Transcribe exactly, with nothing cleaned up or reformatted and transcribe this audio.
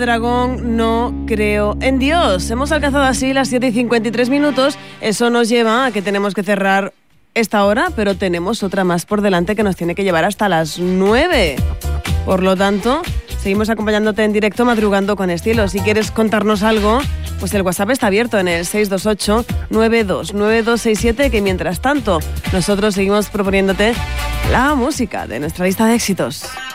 Dragón, no creo en Dios. Hemos alcanzado así las siete y cincuenta y tres minutos. Eso nos lleva a que tenemos que cerrar esta hora, pero tenemos otra más por delante que nos tiene que llevar hasta las nueve. Por lo tanto, seguimos acompañándote en directo, madrugando con estilo. Si quieres contarnos algo, pues el WhatsApp está abierto en el seis dos ocho, nueve dos nueve dos seis siete, que mientras tanto nosotros seguimos proponiéndote la música de nuestra lista de éxitos.